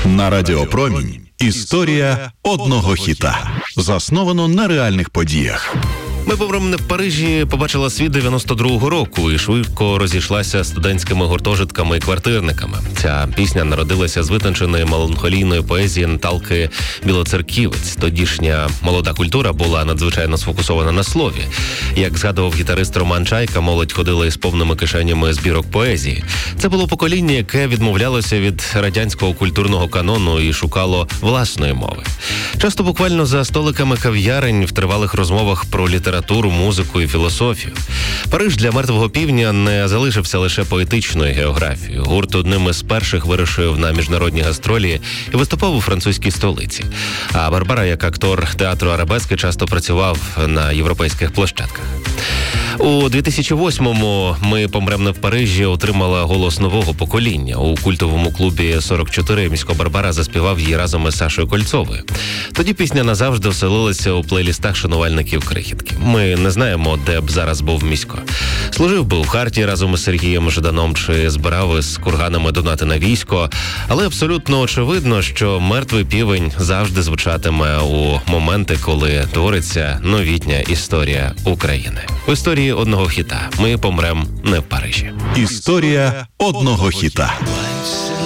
На Радіо Промінь. Історія одного хіта. Засновано на реальних подіях. «Ми помремо не в Парижі» побачила світ 92-го року і швидко розійшлася студентськими гуртожитками і квартирниками. Ця пісня народилася з витонченої меланхолійної поезії Наталки Білоцерківець. Тодішня молода культура була надзвичайно сфокусована на слові. Як згадував гітарист Роман Чайка, молодь ходила із повними кишенями збірок поезії. Це було покоління, яке відмовлялося від радянського культурного канону і шукало власної мови. Часто буквально за столиками кав'ярень в тривалих розмовах про літературу, музику і філософію. Париж для «Мертвого півня» не залишився лише поетичною географією. Гурт одним із перших вирушив на міжнародні гастролі і виступав у французькій столиці. А Барбара, як актор театру арабески, часто працював на європейських площадках. У 2008-му «Ми помремо не в Парижі» отримала голос нового покоління. У культовому клубі 44 Місько Барбара заспівав її разом із Сашою Кольцовою. Тоді пісня назавжди оселилася у плейлістах шанувальників крихітки. Ми не знаємо, де б зараз був Місько. Служив би у Харті разом із Сергієм Жданом чи збирав із курганами донати на військо. Але абсолютно очевидно, що «Мертвий півень» завжди звучатиме у моменти, коли твориться новітня історія України. В історії одного хіта «Ми помремо не в Парижі». Історія одного хіта.